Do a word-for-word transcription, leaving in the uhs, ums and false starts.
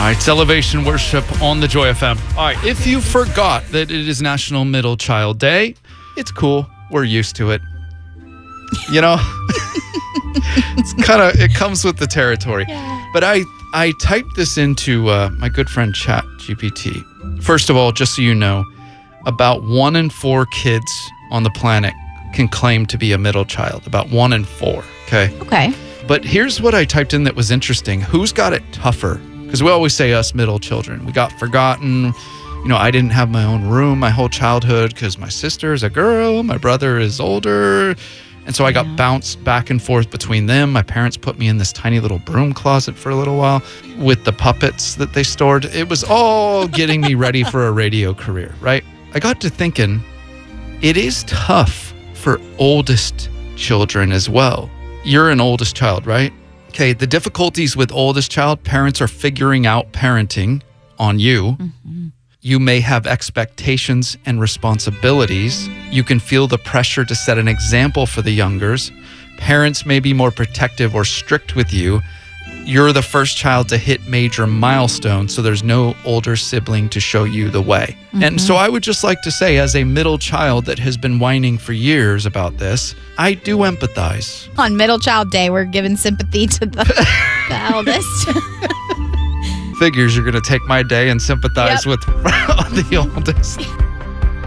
right, it's Elevation Worship on the Joy F M. All right, if you forgot that it is National Middle Child Day, it's cool. We're used to it. You know, it's kind of, it comes with the territory. Yeah. But I, I typed this into uh, my good friend Chat G P T. First of all, just so you know, about one in four kids on the planet can claim to be a middle child. About one in four, okay? Okay. But here's what I typed in that was interesting. Who's got it tougher? Because we always say us middle children. We got forgotten. You know, I didn't have my own room my whole childhood because my sister is a girl, my brother is older. And so I got Yeah. bounced back and forth between them. My parents put me in this tiny little broom closet for a little while with the puppets that they stored. It was all getting me ready for a radio career, right? I got to thinking, it is tough for oldest children as well. You're an oldest child, right? Okay, the difficulties with oldest child, parents are figuring out parenting on you. Mm-hmm. You may have expectations and responsibilities. You can feel the pressure to set an example for the youngers. Parents may be more protective or strict with you. You're the first child to hit major milestones, so there's no older sibling to show you the way. Mm-hmm. And so I would just like to say, as a middle child that has been whining for years about this, I do empathize. On Middle Child Day, we're giving sympathy to the, the eldest. Figures you're going to take my day and sympathize Yep. with the oldest.